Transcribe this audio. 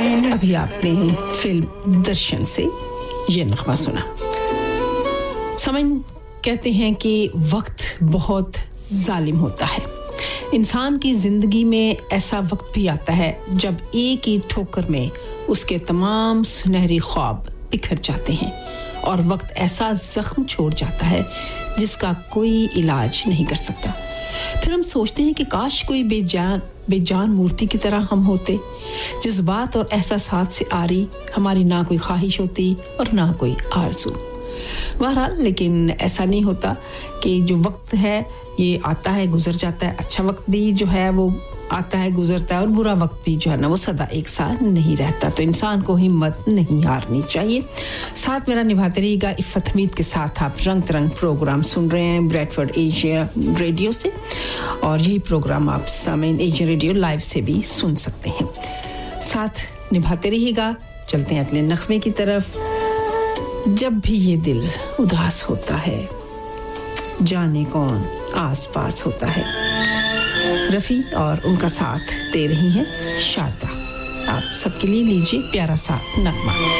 अभी आपने फिल्म दर्शन से ये नगमा सुना। समन कहते हैं कि वक्त बहुत जालिम होता है। इंसान की जिंदगी में ऐसा वक्त भी आता है जब एक ही ठोकर में उसके तमाम सुनहरी ख्वाब बिखर जाते हैं और वक्त ऐसा जख्म छोड़ जाता है जिसका कोई इलाज नहीं कर सकता। फिर हम सोचते हैं कि काश कोई बेजान मूर्ति की तरह हम होते, जज्बात और एहसासात से आरी हमारी ना कोई ख्वाहिश होती और ना कोई आरज़ू। बहरहाल लेकिन ऐसा नहीं होता कि जो वक्त है ये आता है गुजर जाता है। अच्छा वक्त भी जो है वो आता है गुजरता है और बुरा वक्त भी जो है ना वो सदा एक साथ नहीं रहता। तो इंसान को हिम्मत नहीं हारनी चाहिए। साथ मेरा निभाते रहिएगा इफ़त हमीद के साथ। आप रंग तरंग प्रोग्राम सुन रहे हैं ब्रैडफोर्ड एशिया रेडियो से और यही प्रोग्राम आप सामेन एशिया रेडियो लाइव से भी सुन सकते हैं। साथ निभाते रहिएगा। चलते हैं अगले नगमे की तरफ। जब भी ये दिल उदास होता है जाने कौन आस-पास होता है। रफ़ी और उनका साथ दे रही हैं शारदा। आप सबके लिए लीजिए प्यारा सा नगमा।